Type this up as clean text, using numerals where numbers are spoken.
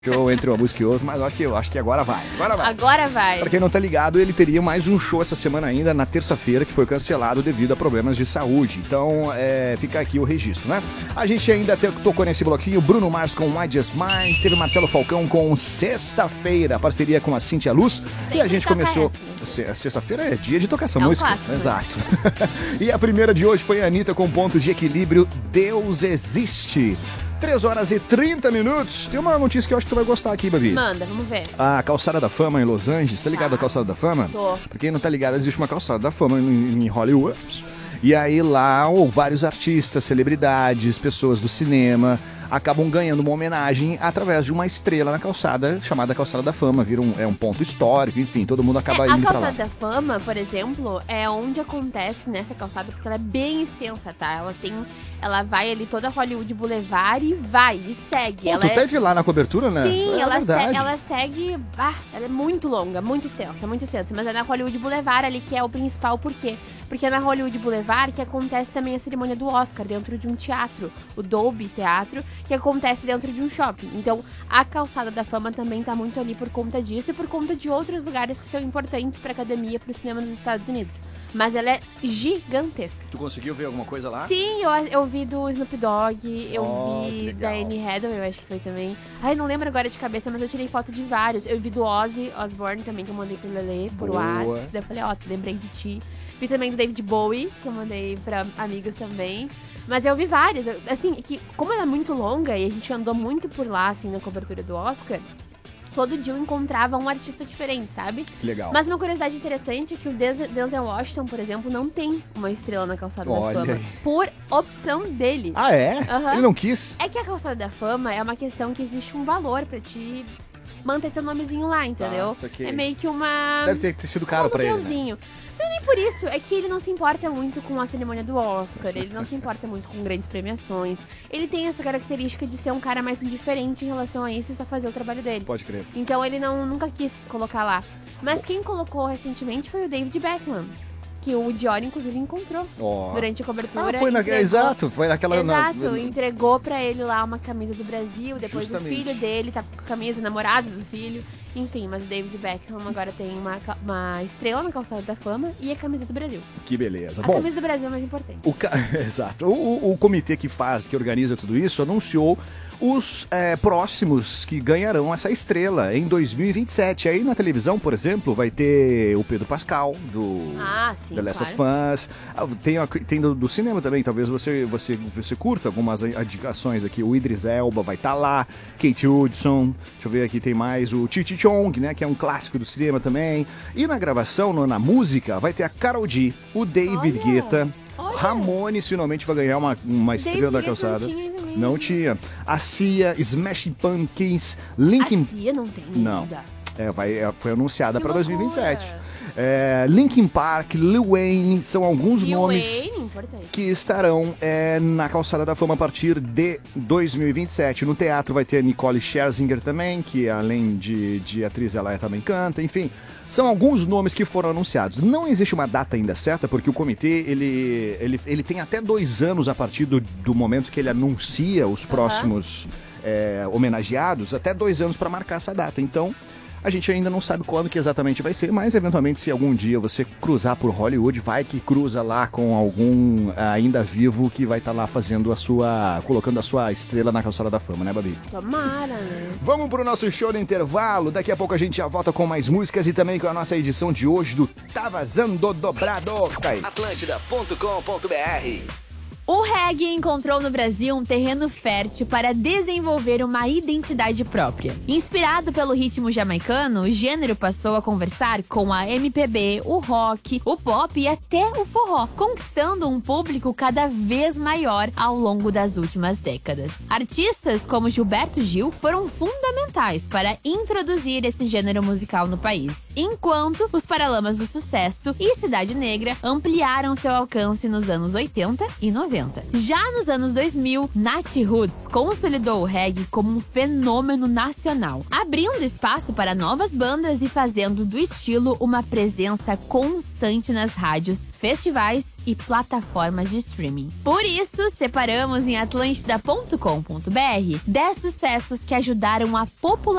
Show entre uma música e outra, mas eu acho que agora vai. Agora vai. Pra quem não tá ligado, ele teria mais um show essa semana ainda, na terça-feira, que foi cancelado devido a problemas de saúde. Então, fica aqui o registro, né? A gente ainda tocou nesse bloquinho Bruno Mars com I Just Mine, teve Marcelo Falcão com Sexta-feira, parceria com a Cíntia Luz. E a gente começou... Sexta-feira é dia de tocar essa música. Clássico, exato. E a primeira de hoje foi a Anitta com Ponto de Equilíbrio, Deus Existe. 3 horas e 30 minutos. Tem uma notícia que eu acho que tu vai gostar aqui, Babi. Manda, vamos ver. A Calçada da Fama em Los Angeles. Tá ligado a Calçada da Fama? Tô. Pra quem não tá ligado, existe uma Calçada da Fama em Hollywood. E aí lá, vários artistas, celebridades, pessoas do cinema acabam ganhando uma homenagem através de uma estrela na calçada, chamada Calçada da Fama. Vira um ponto histórico, enfim, todo mundo acaba indo pra lá. A Calçada da Fama, por exemplo, é onde acontece nessa calçada, porque ela é bem extensa, tá? Ela vai ali toda Hollywood Boulevard e segue. Pô, tu teve lá na cobertura, né? Sim, ela segue... ela é muito longa, muito extensa, mas é na Hollywood Boulevard ali que é o principal, por quê? Porque é na Hollywood Boulevard que acontece também a cerimônia do Oscar, dentro de um teatro, o Dolby Teatro, que acontece dentro de um shopping. Então, a Calçada da Fama também tá muito ali por conta disso e por conta de outros lugares que são importantes pra academia, pro cinema nos Estados Unidos. Mas ela é gigantesca. Tu conseguiu ver alguma coisa lá? Sim, eu vi do Snoop Dogg, eu vi da Anne Hathaway, eu acho que foi também. Ai, não lembro agora de cabeça, mas eu tirei foto de vários. Eu vi do Ozzy Osbourne também, que eu mandei pro Lelê, por WhatsApp. Daí eu falei, lembrei de ti. Vi também do David Bowie, que eu mandei pra amigos também. Mas eu vi vários. Assim, que como ela é muito longa e a gente andou muito por lá, assim, na cobertura do Oscar, todo dia eu encontrava um artista diferente, sabe? Legal. Mas uma curiosidade interessante é que o Denzel Washington, por exemplo, não tem uma estrela na Calçada da Fama. Por opção dele. Ah, é? Uhum. Ele não quis? É que a Calçada da Fama é uma questão que existe um valor pra te manter teu nomezinho lá, entendeu? É meio que uma... Deve ter sido caro pra ele, né? Não é nem por isso, é que ele não se importa muito com a cerimônia do Oscar, ele não se importa muito com grandes premiações. Ele tem essa característica de ser um cara mais indiferente em relação a isso e só fazer o trabalho dele. Pode crer. Então ele nunca quis colocar lá. Mas quem colocou recentemente foi o David Beckham, que o Dior, inclusive, encontrou durante a cobertura. Exato, foi naquela... Exato, entregou pra ele lá uma camisa do Brasil, depois do filho dele, tá com a camisa, namorado do filho. Enfim, mas o David Beckham agora tem uma estrela na Calçada da Fama e a camisa do Brasil. Que beleza. A camisa do Brasil é mais importante. Exato. O comitê que organiza tudo isso, anunciou os próximos que ganharão essa estrela em 2027. Aí na televisão, por exemplo, vai ter o Pedro Pascal, do The Last of Us. Tem do cinema também, talvez você curta algumas indicações aqui. O Idris Elba vai estar lá, Kate Hudson, deixa eu ver aqui, tem mais o Cheech Chong, né, que é um clássico do cinema também. E na gravação, na música, vai ter a Karol G, o David Guetta, Ramones finalmente vai ganhar uma estrela da calçada. Não tinha. A Cia, Smashing Pumpkins, Linkin... A Cia não tem ainda. Não. Foi anunciada para 2027. Linkin Park, Lil Wayne, são alguns nomes que estarão na Calçada da Fama a partir de 2027. No teatro vai ter a Nicole Scherzinger também, que além de atriz, ela também canta, enfim. São alguns nomes que foram anunciados. Não existe uma data ainda certa, porque o comitê, ele tem até 2 anos a partir do momento que ele anuncia os próximos homenageados, até 2 anos para marcar essa data. Então, a gente ainda não sabe quando que exatamente vai ser, mas eventualmente se algum dia você cruzar por Hollywood, vai que cruza lá com algum ainda vivo que vai estar lá colocando a sua estrela na Calçada da Fama, né, Babi? Tomara, né? Vamos pro nosso show no intervalo, daqui a pouco a gente já volta com mais músicas e também com a nossa edição de hoje do Tá Vazando Dobrado. Atlântida.com.br. O reggae encontrou no Brasil um terreno fértil para desenvolver uma identidade própria. Inspirado pelo ritmo jamaicano, o gênero passou a conversar com a MPB, o rock, o pop e até o forró, conquistando um público cada vez maior ao longo das últimas décadas. Artistas como Gilberto Gil foram fundamentais para introduzir esse gênero musical no país, enquanto os Paralamas do Sucesso e Cidade Negra ampliaram seu alcance nos anos 80 e 90. 90. Já nos anos 2000, Nat Roots consolidou o reggae como um fenômeno nacional, abrindo espaço para novas bandas e fazendo do estilo uma presença constante nas rádios, festivais e plataformas de streaming. Por isso, separamos em atlântida.com.br 10 sucessos que ajudaram a popularizar